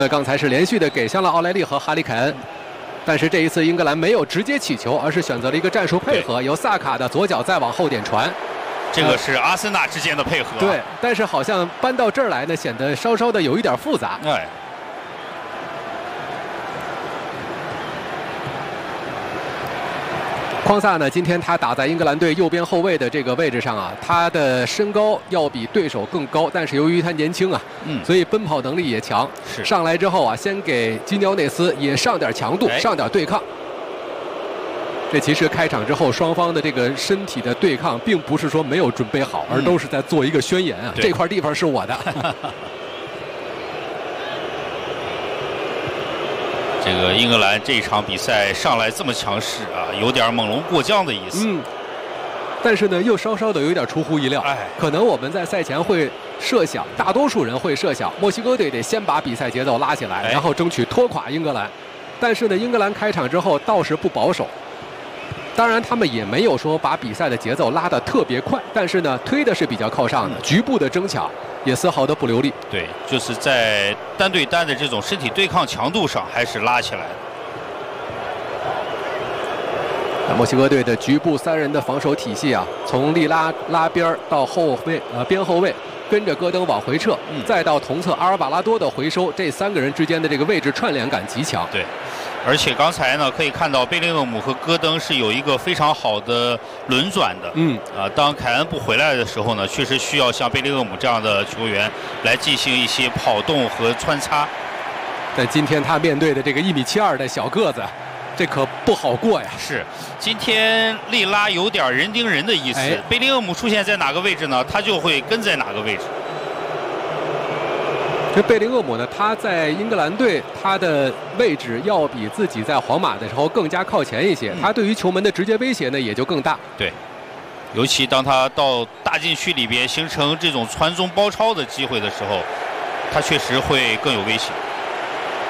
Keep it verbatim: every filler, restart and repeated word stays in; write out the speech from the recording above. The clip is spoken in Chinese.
呃，刚才是连续的给向了奥莱利和哈里凯恩，但是这一次英格兰没有直接起球，而是选择了一个战术配合，由萨卡的左脚再往后点传。 这个是阿森纳之间的配合、啊。 对，但是好像搬到这儿来呢，显得稍稍的有一点复杂。 哎。 匡萨呢，今天他打在英格兰队右边后卫的这个位置上啊，他的身高要比对手更高，但是由于他年轻啊，嗯，所以奔跑能力也强。 是上来之后啊，先给基尼奥内斯也上点强度，上点对抗。这其实开场之后，双方的这个身体的对抗，并不是说没有准备好，而都是在做一个宣言啊，这块地方是我的。 这个英格兰这一场比赛上来这么强势啊，有点猛龙过江的意思。 嗯，但是呢，又稍稍的有点出乎意料。哎，可能我们在赛前会设想，大多数人会设想，墨西哥队得先把比赛节奏拉起来，然后争取拖垮英格兰。但是呢，英格兰开场之后倒是不保守。当然，他们也没有说把比赛的节奏拉得特别快，但是呢，推的是比较靠上的，局部的争抢。 也丝毫的不留力， 对，就是在单对单的这种身体对抗强度上，还是拉起来的。墨西哥队的局部三人的防守体系啊，从利拉拉边到后卫呃边后卫，跟着戈登往回撤，嗯、再到同侧阿尔瓦拉多的回收，这三个人之间的这个位置串联感极强。 对。 而且刚才呢，可以看到贝林厄姆和戈登是有一个非常好的轮转的。嗯，啊，当凯恩不回来的时候呢，确实需要像贝林厄姆这样的球员来进行一些跑动和穿插。 但今天他面对的这个一米七二的小个子，这可不好过呀。 是，今天利拉有点人盯人的意思。哎、贝林厄姆出现在哪个位置呢，他就会跟在哪个位置。 这贝林厄姆呢，他在英格兰队他的位置要比自己在皇马的时候更加靠前一些，嗯、他对于球门的直接威胁呢也就更大。 对，尤其当他到大禁区里边形成这种传中包抄的机会的时候，他确实会更有威胁。